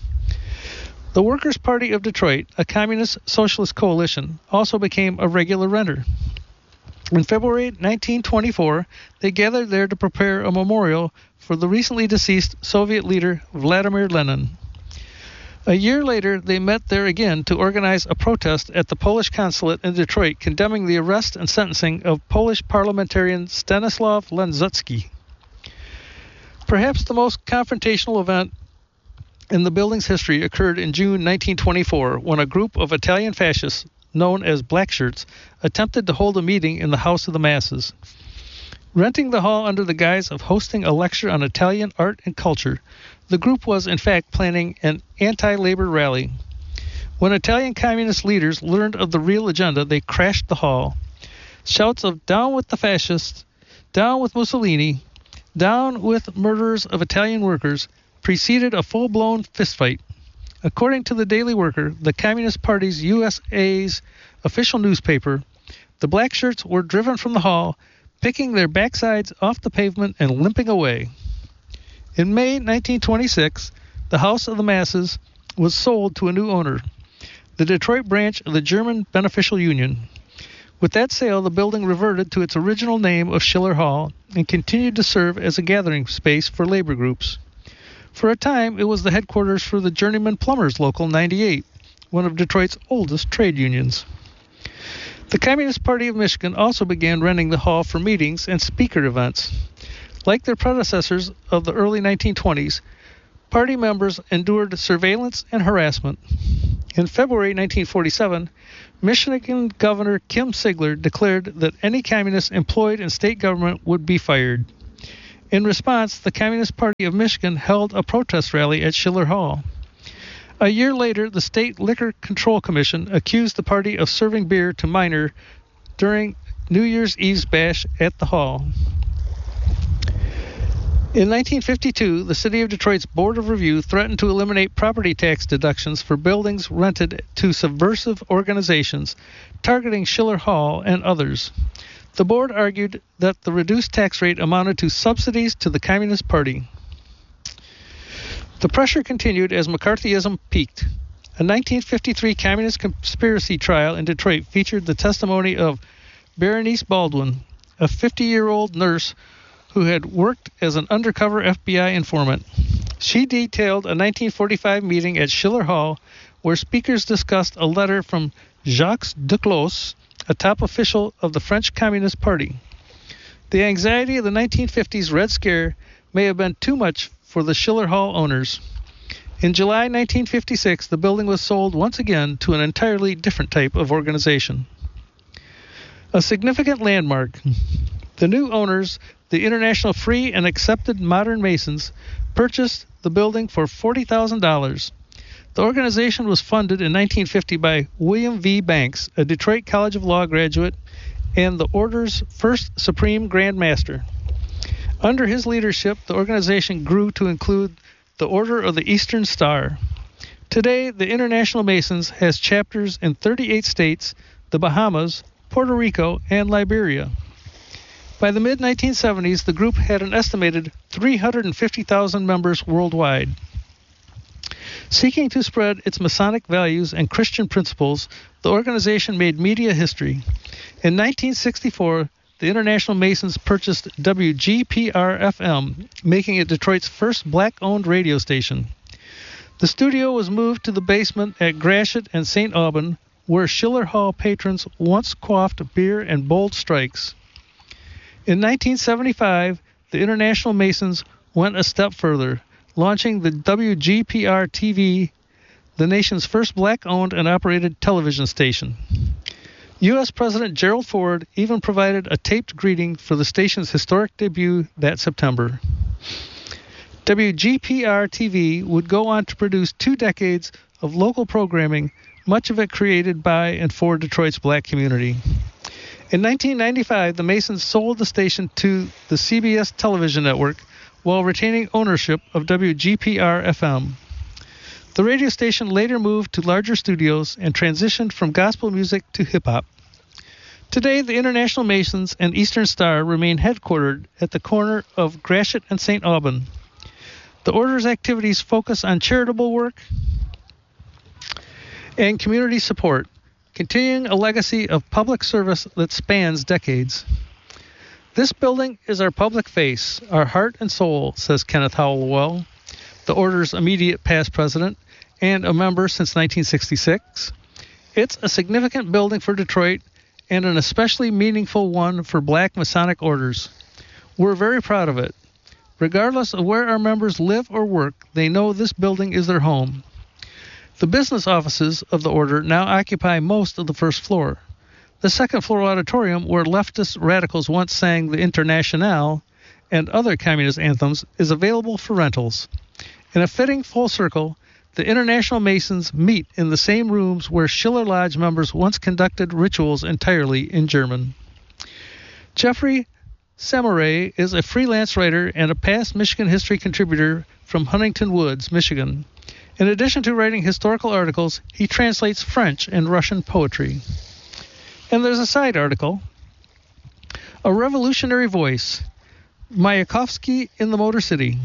The Workers' Party of Detroit, a communist socialist coalition, also became a regular renter. In February nineteen twenty-four, they gathered there to prepare a memorial for the recently deceased Soviet leader Vladimir Lenin. A year later, they met there again to organize a protest at the Polish consulate in Detroit condemning the arrest and sentencing of Polish parliamentarian Stanislaw Lenzutsky. Perhaps the most confrontational event in the building's history occurred in June nineteen twenty-four when a group of Italian fascists, known as Blackshirts, attempted to hold a meeting in the House of the Masses. Renting the hall under the guise of hosting a lecture on Italian art and culture, the group was in fact planning an anti-labor rally. When Italian communist leaders learned of the real agenda, they crashed the hall. Shouts of "Down with the fascists," "Down with Mussolini," "Down with murderers of Italian workers" preceded a full-blown fistfight. According to the Daily Worker, the Communist Party's U S A's official newspaper, the Blackshirts were driven from the hall, picking their backsides off the pavement and limping away. In May nineteen twenty-six, the House of the Masses was sold to a new owner, the Detroit branch of the German Beneficial Union. With that sale, the building reverted to its original name of Schiller Hall and continued to serve as a gathering space for labor groups. For a time, it was the headquarters for the Journeyman Plumbers Local ninety-eight, one of Detroit's oldest trade unions. The Communist Party of Michigan also began renting the hall for meetings and speaker events. Like their predecessors of the early nineteen twenties, party members endured surveillance and harassment. In February nineteen forty-seven, Michigan Governor Kim Sigler declared that any communist employed in state government would be fired. In response, the Communist Party of Michigan held a protest rally at Schiller Hall. A year later, the State Liquor Control Commission accused the party of serving beer to minors during New Year's Eve's bash at the hall. In nineteen fifty-two, the City of Detroit's Board of Review threatened to eliminate property tax deductions for buildings rented to subversive organizations, targeting Schiller Hall and others. The board argued that the reduced tax rate amounted to subsidies to the Communist Party. The pressure continued as McCarthyism peaked. A nineteen fifty-three communist conspiracy trial in Detroit featured the testimony of Berenice Baldwin, a fifty-year-old nurse who had worked as an undercover F B I informant. She detailed a nineteen forty-five meeting at Schiller Hall where speakers discussed a letter from Jacques Duclos, a top official of the French Communist Party. The anxiety of the nineteen fifties Red Scare may have been too much for the Schiller Hall owners. In July nineteen fifty-six, the building was sold once again to an entirely different type of organization. A significant landmark. The new owners, the International Free and Accepted Modern Masons, purchased the building for forty thousand dollars. The organization was funded in nineteen fifty by William V. Banks, a Detroit College of Law graduate and the Order's first Supreme Grand Master. Under his leadership, the organization grew to include the Order of the Eastern Star. Today, the International Masons has chapters in thirty-eight states, the Bahamas, Puerto Rico, and Liberia. By the mid nineteen seventies, the group had an estimated three hundred fifty thousand members worldwide. Seeking to spread its Masonic values and Christian principles, the organization made media history. In nineteen sixty-four, the International Masons purchased W G P R F M, making it Detroit's first black-owned radio station. The studio was moved to the basement at Gratiot and Saint Aubin, where Schiller Hall patrons once quaffed beer and bold strikes. In nineteen seventy-five, the International Masons went a step further, launching the W G P R T V, the nation's first black-owned and operated television station. U S President Gerald Ford even provided a taped greeting for the station's historic debut that September. W G P R T V would go on to produce two decades of local programming, much of it created by and for Detroit's black community. In nineteen ninety-five, the Masons sold the station to the C B S television network while retaining ownership of W G P R F M. The radio station later moved to larger studios and transitioned from gospel music to hip-hop. Today, the International Masons and Eastern Star remain headquartered at the corner of Gratiot and Saint Aubin. The Order's activities focus on charitable work and community support, continuing a legacy of public service that spans decades. This building is our public face, our heart and soul, says Kenneth Howell, the Order's immediate past president and a member since nineteen sixty-six. It's a significant building for Detroit and an especially meaningful one for black Masonic orders. We're very proud of it. Regardless of where our members live or work, they know this building is their home. The business offices of the Order now occupy most of the first floor. The second floor auditorium, where leftist radicals once sang the Internationale and other communist anthems, is available for rentals. In a fitting full circle, the International Masons meet in the same rooms where Schiller Lodge members once conducted rituals entirely in German. Jeffrey Samaray is a freelance writer and a past Michigan history contributor from Huntington Woods, Michigan. In addition to writing historical articles, he translates French and Russian poetry. And there's a side article. A revolutionary voice, Mayakovsky in the Motor City.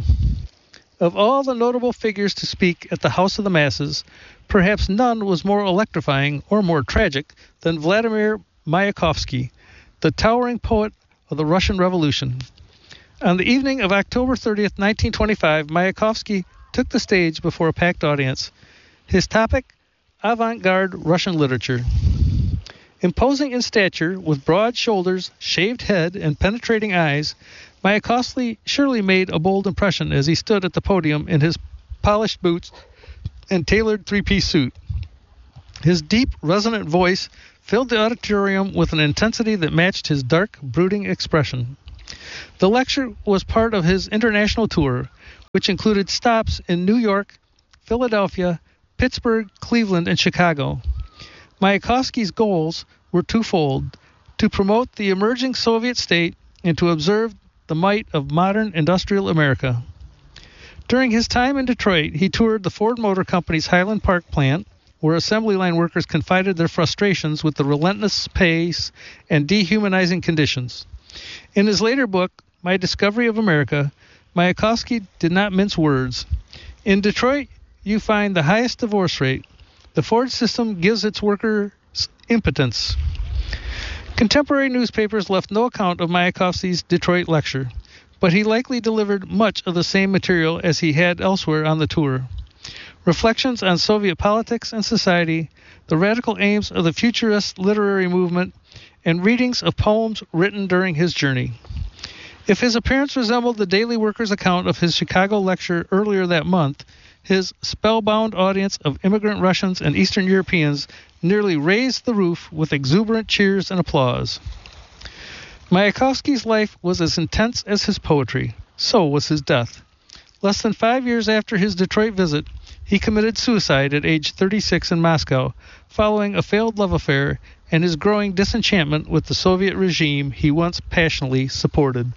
Of all the notable figures to speak at the House of the Masses, perhaps none was more electrifying or more tragic than Vladimir Mayakovsky, the towering poet of the Russian Revolution. On the evening of October thirtieth, nineteen twenty-five, Mayakovsky took the stage before a packed audience. His topic, avant-garde Russian literature. Imposing in stature, with broad shoulders, shaved head, and penetrating eyes, Mayakovsky surely made a bold impression as he stood at the podium in his polished boots and tailored three-piece suit. His deep, resonant voice filled the auditorium with an intensity that matched his dark, brooding expression. The lecture was part of his international tour, which included stops in New York, Philadelphia, Pittsburgh, Cleveland, and Chicago. Mayakovsky's goals were twofold: to promote the emerging Soviet state and to observe the might of modern industrial America. During his time in Detroit, he toured the Ford Motor Company's Highland Park plant, where assembly line workers confided their frustrations with the relentless pace and dehumanizing conditions. In his later book, My Discovery of America, Mayakovsky did not mince words. In Detroit, you find the highest divorce rate. The Ford system gives its workers impotence. Contemporary newspapers left no account of Mayakovsky's Detroit lecture, but he likely delivered much of the same material as he had elsewhere on the tour. Reflections on Soviet politics and society, the radical aims of the futurist literary movement, and readings of poems written during his journey. If his appearance resembled the Daily Worker's account of his Chicago lecture earlier that month, his spellbound audience of immigrant Russians and Eastern Europeans nearly raised the roof with exuberant cheers and applause. Mayakovsky's life was as intense as his poetry. So was his death. Less than five years after his Detroit visit, he committed suicide at age thirty-six in Moscow, following a failed love affair and his growing disenchantment with the Soviet regime he once passionately supported.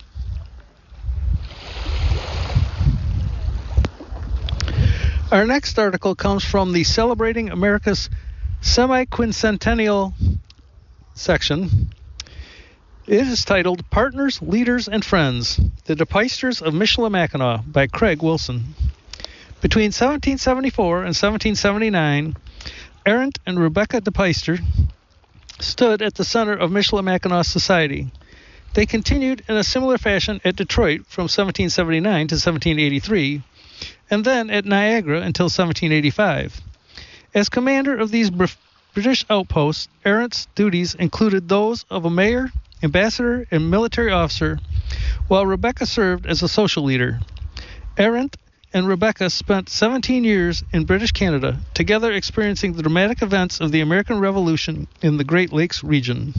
Our next article comes from the Celebrating America's Semi-Quincentennial section. It is titled Partners, Leaders, and Friends, The DePeysters of Michilimackinac by Craig Wilson. Between seventeen seventy-four and seventeen seventy-nine, Arent and Rebecca DePeyster stood at the center of Michilimackinac society. They continued in a similar fashion at Detroit from seventeen seventy-nine to seventeen eighty-three, and then at Niagara until seventeen eighty-five. As commander of these British outposts, Arent's duties included those of a mayor, ambassador, and military officer, while Rebecca served as a social leader. Arent and Rebecca spent seventeen years in British Canada, together experiencing the dramatic events of the American Revolution in the Great Lakes region.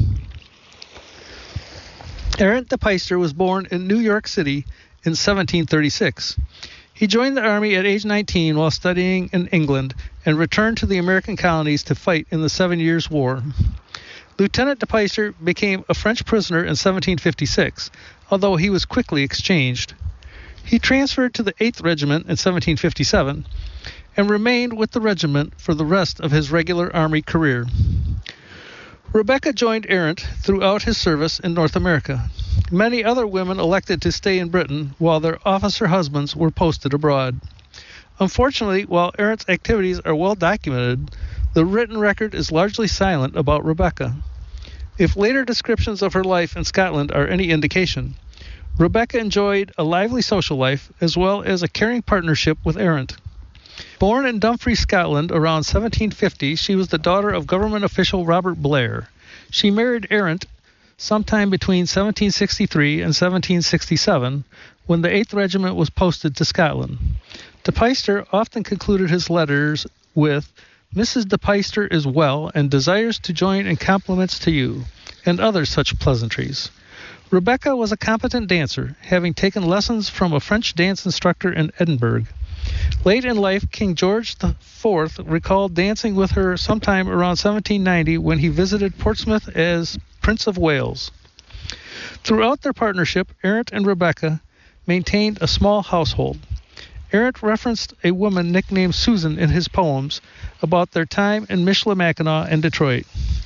Arent DePeyster was born in New York City in seventeen thirty-six. He joined the Army at age nineteen while studying in England and returned to the American colonies to fight in the Seven Years' War. Lieutenant DePeyster became a French prisoner in seventeen fifty-six, although he was quickly exchanged. He transferred to the eighth Regiment in seventeen fifty-seven and remained with the regiment for the rest of his regular Army career. Rebecca joined Arent throughout his service in North America. Many other women elected to stay in Britain while their officer husbands were posted abroad. Unfortunately, while Arent's activities are well documented, the written record is largely silent about Rebecca. If later descriptions of her life in Scotland are any indication, Rebecca enjoyed a lively social life as well as a caring partnership with Arent. Born in Dumfries, Scotland around seventeen fifty, she was the daughter of government official Robert Blair. She married Arent sometime between seventeen sixty-three and seventeen sixty-seven, when the eighth Regiment was posted to Scotland. DePeyster often concluded his letters with, "Missus DePeyster is well and desires to join in compliments to you," and other such pleasantries. Rebecca was a competent dancer, having taken lessons from a French dance instructor in Edinburgh. Late in life, King George the Fourth recalled dancing with her sometime around seventeen ninety when he visited Portsmouth as Prince of Wales. Throughout their partnership, Arent and Rebecca maintained a small household. Arent referenced a woman nicknamed Susan in his poems about their time in Michilimackinac and Detroit.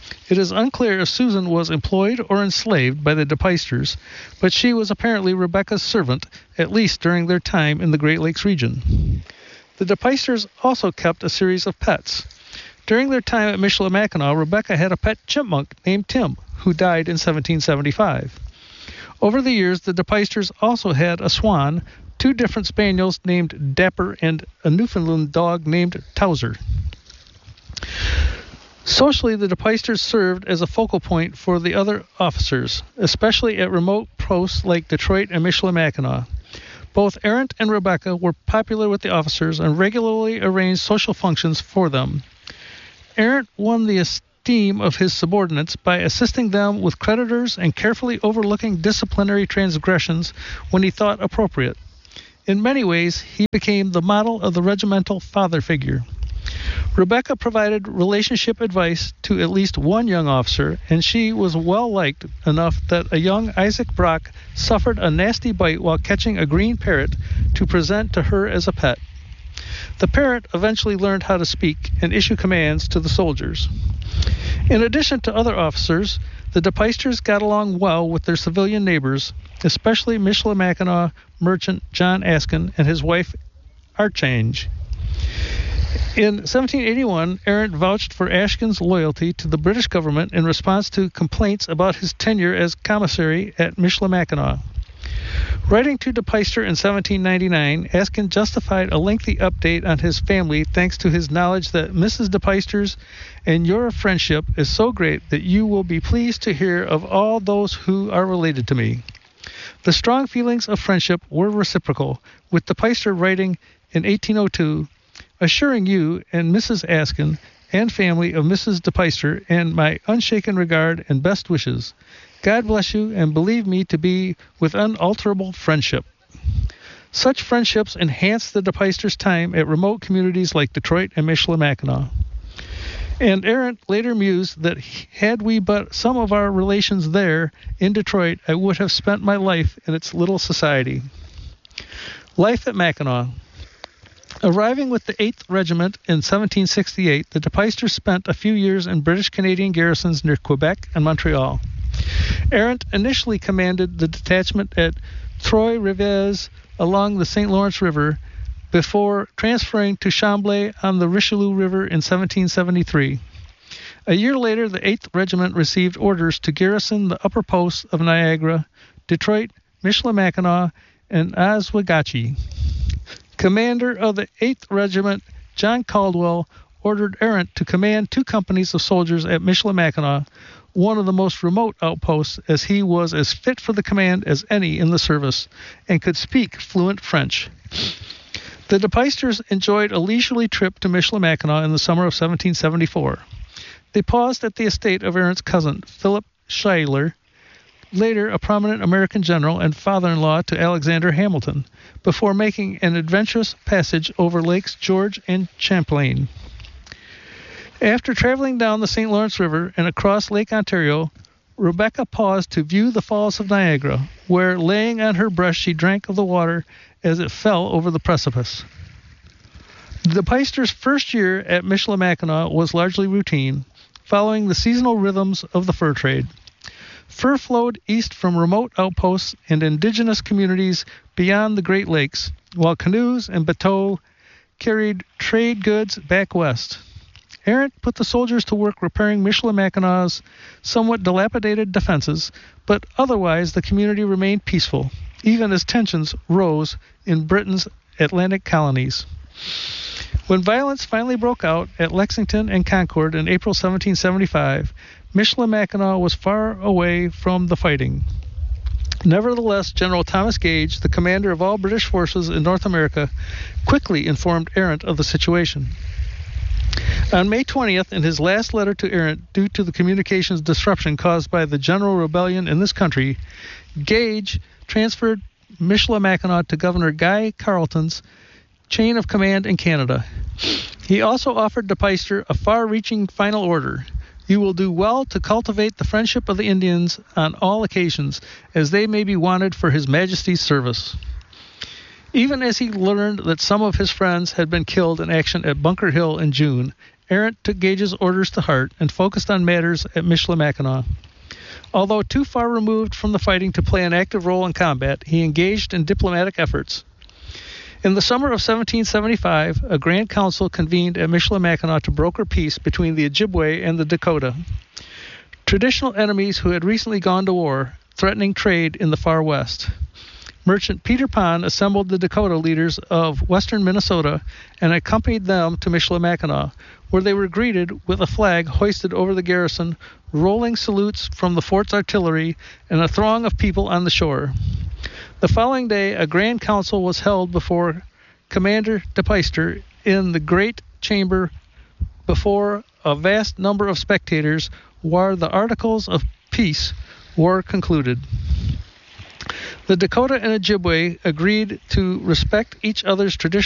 It is unclear if Susan was employed or enslaved by the DePeysters, but she was apparently Rebecca's servant, at least during their time in the Great Lakes region. The DePeysters also kept a series of pets. During their time at Michilimackinac, Rebecca had a pet chipmunk named Tim, who died in seventeen seventy-five. Over the years, the DePeysters also had a swan, two different spaniels named Dapper, and a Newfoundland dog named Towser. Socially, the DePeysters served as a focal point for the other officers, especially at remote posts like Detroit and Michilimackinac. Both Arent and Rebecca were popular with the officers and regularly arranged social functions for them. Arent won the esteem of his subordinates by assisting them with creditors and carefully overlooking disciplinary transgressions when he thought appropriate. In many ways, he became the model of the regimental father figure. Rebecca provided relationship advice to at least one young officer, and she was well liked enough that a young Isaac Brock suffered a nasty bite while catching a green parrot to present to her as a pet. The parrot eventually learned how to speak and issue commands to the soldiers. In addition to other officers, the DePeysters got along well with their civilian neighbors, especially Michilimackinac merchant John Askin and his wife Archange. In seventeen eighty-one, Arent vouched for Ashkin's loyalty to the British government in response to complaints about his tenure as commissary at Michilimackinac. Writing to DePeyster in seventeen ninety-nine, Askin justified a lengthy update on his family thanks to his knowledge that Missus DePeyster's and your friendship is so great that you will be pleased to hear of all those who are related to me. The strong feelings of friendship were reciprocal, with DePeyster writing in eighteen oh two, assuring you and Missus Askin and family of Missus DePeyster and my unshaken regard and best wishes. God bless you and believe me to be with unalterable friendship. Such friendships enhanced the DePeysters' time at remote communities like Detroit and Michilimackinac. And Arent later mused that had we but some of our relations there in Detroit, I would have spent my life in its little society. Life at Mackinac. Arriving with the eighth Regiment in seventeen sixty-eight, the DePeysters spent a few years in British-Canadian garrisons near Quebec and Montreal. Arent initially commanded the detachment at Trois-Rivières along the Saint Lawrence River before transferring to Chambly on the Richelieu River in seventeen seventy-three. A year later, the eighth Regiment received orders to garrison the upper posts of Niagara, Detroit, Michilimackinac, and Oswegatchie. Commander of the eighth Regiment, John Caldwell, ordered Arent to command two companies of soldiers at Michilimackinac, one of the most remote outposts, as he was as fit for the command as any in the service and could speak fluent French. The DePeysters enjoyed a leisurely trip to Michilimackinac in the summer of seventeen seventy-four. They paused at the estate of Arent's cousin, Philip Schuyler, later a prominent American general and father-in-law to Alexander Hamilton, before making an adventurous passage over Lakes George and Champlain. After traveling down the Saint Lawrence River and across Lake Ontario, Rebecca paused to view the Falls of Niagara, where, laying on her breast, she drank of the water as it fell over the precipice. The DePeysters' first year at Michilimackinac was largely routine, following the seasonal rhythms of the fur trade. Fur flowed east from remote outposts and indigenous communities beyond the Great Lakes, while canoes and bateaux carried trade goods back west. Arent put the soldiers to work repairing Michilimackinac somewhat dilapidated defenses, but otherwise the community remained peaceful, even as tensions rose in Britain's Atlantic colonies. When violence finally broke out at Lexington and Concord in April seventeen seventy-five, Michilimackinac was far away from the fighting. Nevertheless, General Thomas Gage, the commander of all British forces in North America, quickly informed Arent of the situation. On May twentieth, in his last letter to Arent, due to the communications disruption caused by the general rebellion in this country, Gage transferred Michilimackinac to Governor Guy Carleton's chain of command in Canada. He also offered DePeyster a far-reaching final order. You will do well to cultivate the friendship of the Indians on all occasions, as they may be wanted for His Majesty's service. Even as he learned that some of his friends had been killed in action at Bunker Hill in June, Arent took Gage's orders to heart and focused on matters at Michilimackinac. Although too far removed from the fighting to play an active role in combat, he engaged in diplomatic efforts. In the summer of seventeen seventy-five, a Grand Council convened at Michilimackinac to broker peace between the Ojibwe and the Dakota, traditional enemies who had recently gone to war, threatening trade in the far west. Merchant Peter Pond assembled the Dakota leaders of western Minnesota and accompanied them to Michilimackinac, where they were greeted with a flag hoisted over the garrison, rolling salutes from the fort's artillery, and a throng of people on the shore. The following day, a grand council was held before Commander De Peyster in the great chamber before a vast number of spectators, where the articles of peace were concluded. The Dakota and Ojibwe agreed to respect each other's traditional